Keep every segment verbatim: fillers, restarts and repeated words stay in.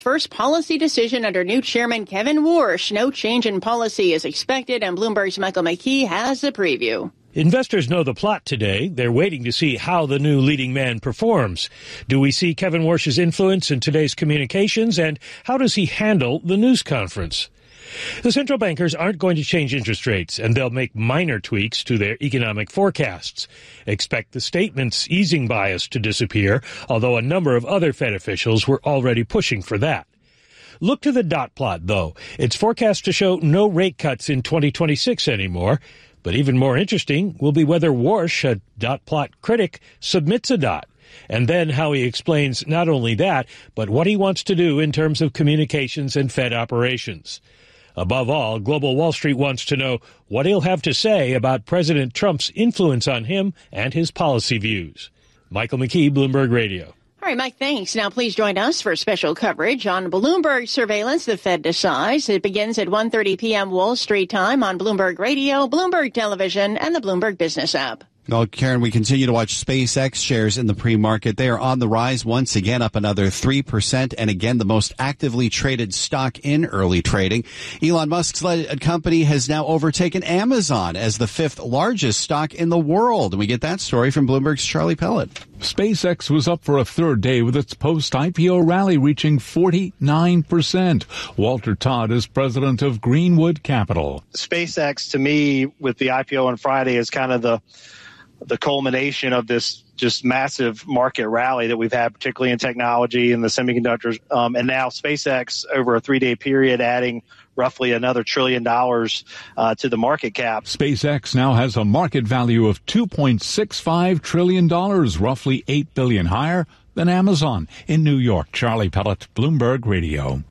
First policy decision under new chairman Kevin Warsh. No change in policy is expected, and Bloomberg's Michael McKee has a preview. Investors know the plot today. They're waiting to see how the new leading man performs. Do we see Kevin Warsh's influence in today's communications, and how does he handle the news conference? The central bankers aren't going to change interest rates, and they'll make minor tweaks to their economic forecasts. Expect the statement's easing bias to disappear, although a number of other Fed officials were already pushing for that. Look to the dot plot, though. It's forecast to show no rate cuts in twenty twenty-six anymore. But even more interesting will be whether Warsh, a dot plot critic, submits a dot, and then how he explains not only that, but what he wants to do in terms of communications and Fed operations. Above all, Global Wall Street wants to know what he'll have to say about President Trump's influence on him and his policy views. Michael McKee, Bloomberg Radio. All right, Mike, thanks. Now, please join us for special coverage on Bloomberg Surveillance. The Fed decides. It begins at one thirty p.m. Wall Street time on Bloomberg Radio, Bloomberg Television, and the Bloomberg Business app. Well, Karen, we continue to watch SpaceX shares in the pre-market. They are on the rise once again, up another three percent, and again the most actively traded stock in early trading. Elon Musk's led company has now overtaken Amazon as the fifth largest stock in the world. And we get that story from Bloomberg's Charlie Pellet. SpaceX was up for a third day with its post-I P O rally reaching forty-nine percent. Walter Todd is president of Greenwood Capital. SpaceX, to me, with the I P O on Friday, is kind of the the culmination of this just massive market rally that we've had, particularly in technology and the semiconductors. Um, and now SpaceX, over a three-day period, adding roughly another trillion dollars uh, to the market cap. SpaceX now has a market value of two point six five trillion dollars, roughly eight billion dollars higher than Amazon. In New York, Charlie Pellet, Bloomberg Radio.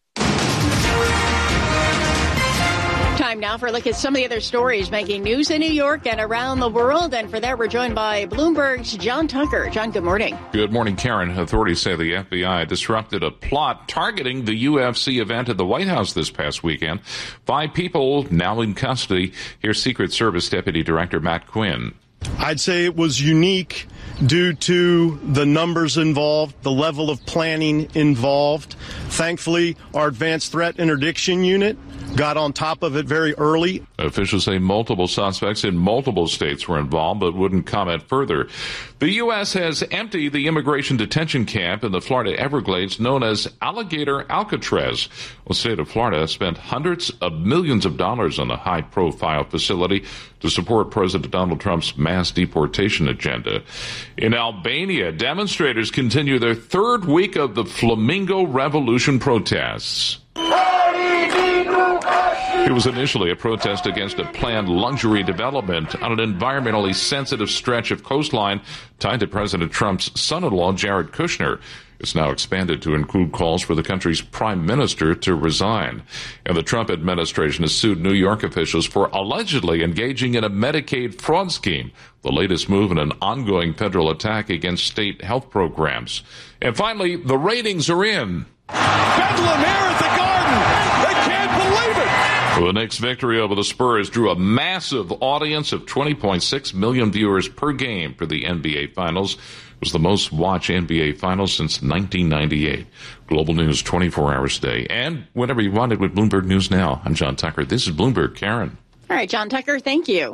Time now for a look at some of the other stories making news in New York and around the world. And for that, we're joined by Bloomberg's John Tucker. John, good morning. Good morning, Karen. Authorities say the F B I disrupted a plot targeting the U F C event at the White House this past weekend. Five people now in custody. Here's Secret Service Deputy Director Matt Quinn. I'd say it was unique due to the numbers involved, the level of planning involved. Thankfully, our advanced threat interdiction unit got on top of it very early. Officials say multiple suspects in multiple states were involved, but wouldn't comment further. The U S has emptied the immigration detention camp in the Florida Everglades known as Alligator Alcatraz. The state of Florida spent hundreds of millions of dollars on the high-profile facility to support President Donald Trump's mass deportation agenda. In Albania, demonstrators continue their third week of the Flamingo Revolution protests. It was initially a protest against a planned luxury development on an environmentally sensitive stretch of coastline tied to President Trump's son-in-law, Jared Kushner. It's now expanded to include calls for the country's prime minister to resign. And the Trump administration has sued New York officials for allegedly engaging in a Medicaid fraud scheme, the latest move in an ongoing federal attack against state health programs. And finally, the ratings are in. Bedlam here at the Garden. They can't believe it. The Knicks' victory over the Spurs drew a massive audience of twenty point six million viewers per game for the N B A Finals. It was the most watched N B A Finals since nineteen ninety-eight. Global News twenty-four hours a day. And whenever you want it with Bloomberg News Now. I'm John Tucker. This is Bloomberg. Karen. All right, John Tucker, thank you.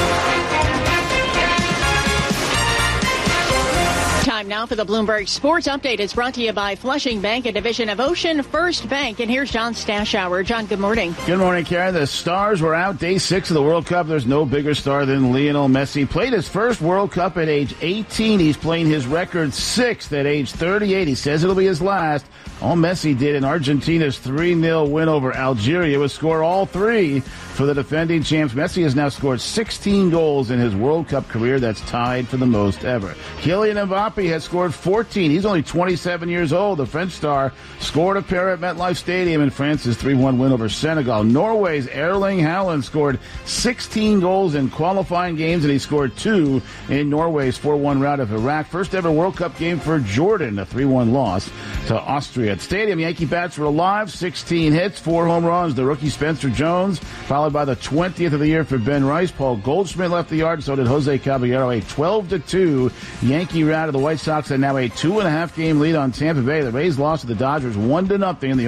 Time now for the Bloomberg Sports Update. It's brought to you by Flushing Bank, a division of Ocean First Bank. And here's John Stashower. John, good morning. Good morning, Karen. The stars were out day six of the World Cup. There's no bigger star than Lionel Messi. Played his first World Cup at age eighteen. He's playing his record sixth at age thirty-eight. He says it'll be his last. All Messi did in Argentina's three nil win over Algeria was score all three for the defending champs. Messi has now scored sixteen goals in his World Cup career. That's tied for the most ever. Kylian Mbappe has scored fourteen. He's only twenty-seven years old. The French star scored a pair at MetLife Stadium in France's three one win over Senegal. Norway's Erling Haaland scored sixteen goals in qualifying games, and he scored two in Norway's four one rout of Iraq. First ever World Cup game for Jordan, a three one loss to Austria. At Stadium, Yankee bats were alive, sixteen hits, four home runs. The rookie Spencer Jones, followed by the twentieth of the year for Ben Rice. Paul Goldschmidt left the yard, so did Jose Caballero. A twelve to two Yankee rout of the White White Sox are now a two and a half game lead on Tampa Bay. The Rays lost to the Dodgers one to nothing in the